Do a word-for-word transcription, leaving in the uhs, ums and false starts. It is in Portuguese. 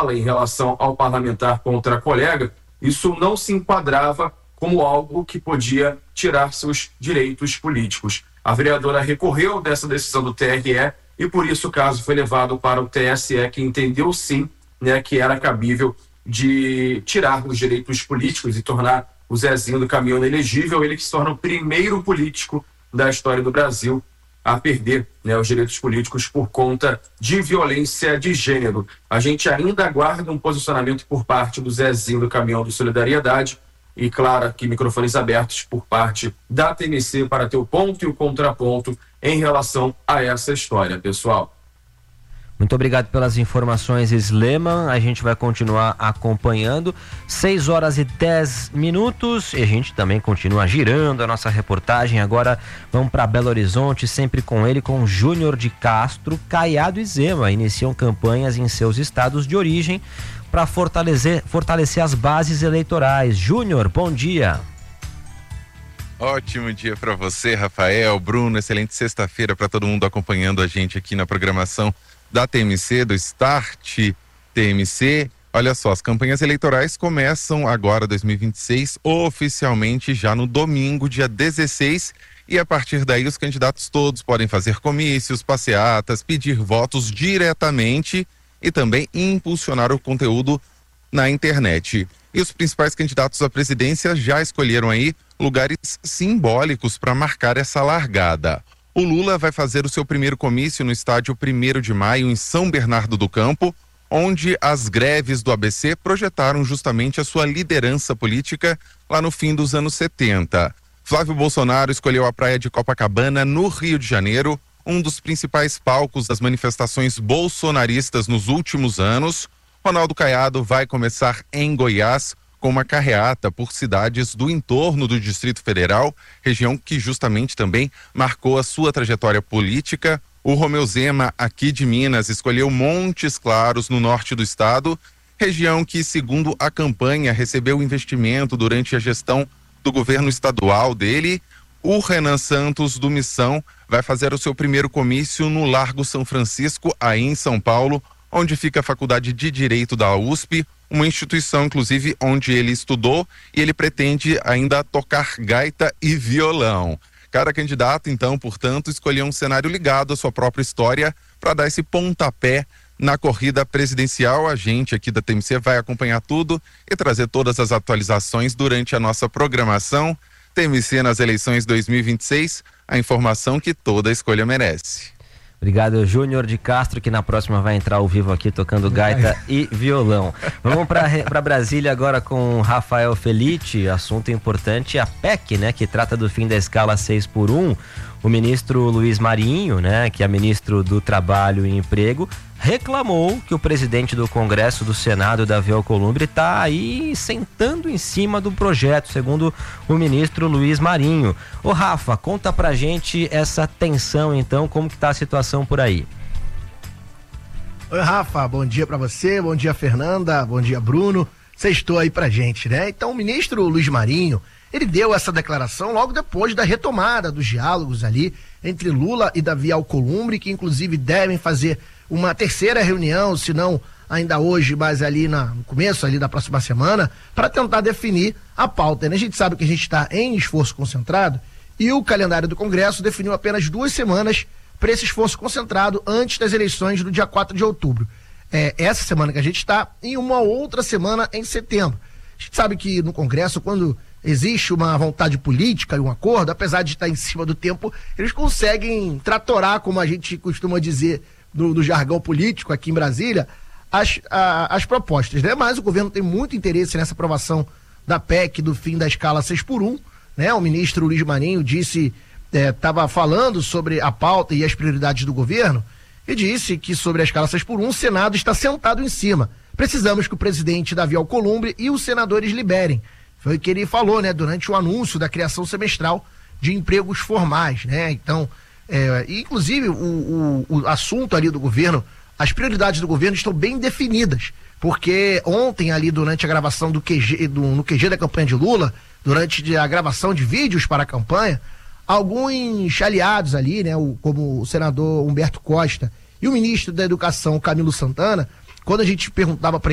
fala em relação ao parlamentar contra a colega, isso não se enquadrava como algo que podia tirar seus direitos políticos. A vereadora recorreu dessa decisão do T R E e por isso o caso foi levado para o T S E, que entendeu sim, né, que era cabível de tirar os direitos políticos e tornar o Zezinho do Caminhão inelegível, ele que se torna o primeiro político da história do Brasil a perder, né, os direitos políticos por conta de violência de gênero. A gente ainda aguarda um posicionamento por parte do Zezinho do Caminhão de Solidariedade e, claro, aqui microfones abertos por parte da T M C para ter o ponto e o contraponto em relação a essa história, pessoal. Muito obrigado pelas informações, Sleman. A gente vai continuar acompanhando. seis horas e dez minutos. E a gente também continua girando a nossa reportagem. Agora vamos para Belo Horizonte, sempre com ele, com Júnior de Castro. Caiado e Zema iniciam campanhas em seus estados de origem para fortalecer, fortalecer as bases eleitorais. Júnior, bom dia. Ótimo dia para você, Rafael, Bruno. Excelente sexta-feira para todo mundo acompanhando a gente aqui na programação da T M C, do Start T M C. Olha só, as campanhas eleitorais começam agora, dois mil e vinte e seis, oficialmente já no domingo, dia dezesseis, e a partir daí os candidatos todos podem fazer comícios, passeatas, pedir votos diretamente e também impulsionar o conteúdo na internet. E os principais candidatos à presidência já escolheram aí lugares simbólicos para marcar essa largada. O Lula vai fazer o seu primeiro comício no estádio primeiro de maio, em São Bernardo do Campo, onde as greves do A B C projetaram justamente a sua liderança política lá no fim dos anos setenta. Flávio Bolsonaro escolheu a praia de Copacabana, no Rio de Janeiro, um dos principais palcos das manifestações bolsonaristas nos últimos anos. Ronaldo Caiado vai começar em Goiás, com uma carreata por cidades do entorno do Distrito Federal, região que justamente também marcou a sua trajetória política. O Romeu Zema, aqui de Minas, escolheu Montes Claros, no norte do estado, região que, segundo a campanha, recebeu investimento durante a gestão do governo estadual dele. O Renan Santos, do Missão, vai fazer o seu primeiro comício no Largo São Francisco, aí em São Paulo, onde fica a Faculdade de Direito da U S P, uma instituição, inclusive, onde ele estudou, e ele pretende ainda tocar gaita e violão. Cada candidato, então, portanto, escolheu um cenário ligado à sua própria história para dar esse pontapé na corrida presidencial. A gente aqui da T M C vai acompanhar tudo e trazer todas as atualizações durante a nossa programação. T M C nas eleições dois mil e vinte e seis, a informação que toda escolha merece. Obrigado, Júnior de Castro, que na próxima vai entrar ao vivo aqui tocando gaita e violão. Vamos para Brasília agora com Rafael Felitti. Assunto importante, a P E C, né, que trata do fim da escala seis por um. O ministro Luiz Marinho, né, que é ministro do Trabalho e Emprego, reclamou que o presidente do Congresso, do Senado, Davi Alcolumbre, está aí sentando em cima do projeto, segundo o ministro Luiz Marinho. Ô Rafa, conta pra gente essa tensão então, como que tá a situação por aí? Oi Rafa, bom dia pra você, bom dia Fernanda, bom dia Bruno, sextou aí pra gente, né? Então o ministro Luiz Marinho, ele deu essa declaração logo depois da retomada dos diálogos ali entre Lula e Davi Alcolumbre, que inclusive devem fazer uma terceira reunião, se não ainda hoje, mas ali na, no começo ali da próxima semana, para tentar definir a pauta, né? A gente sabe que a gente está em esforço concentrado e o calendário do Congresso definiu apenas duas semanas para esse esforço concentrado antes das eleições do dia quatro de outubro. É, essa semana que a gente está, e uma outra semana em setembro. A gente sabe que no Congresso, quando existe uma vontade política e um acordo, apesar de estar em cima do tempo, eles conseguem tratorar, como a gente costuma dizer no, no jargão político aqui em Brasília, as, a, as propostas, né? Mas o governo tem muito interesse nessa aprovação da P E C do fim da escala seis por um, né? O ministro Luiz Marinho disse, estava é, falando sobre a pauta e as prioridades do governo, e disse que sobre a escala seis por um o Senado está sentado em cima. Precisamos que o presidente Davi Alcolumbre e os senadores liberem. Foi o que ele falou, né, durante o anúncio da criação semestral de empregos formais, né? Então, é, inclusive o, o, o assunto ali do governo, as prioridades do governo estão bem definidas, porque ontem ali durante a gravação do Q G, do, no Q G da campanha de Lula, durante a gravação de vídeos para a campanha, alguns aliados ali, né, o, como o senador Humberto Costa e o ministro da Educação, Camilo Santana, quando a gente perguntava para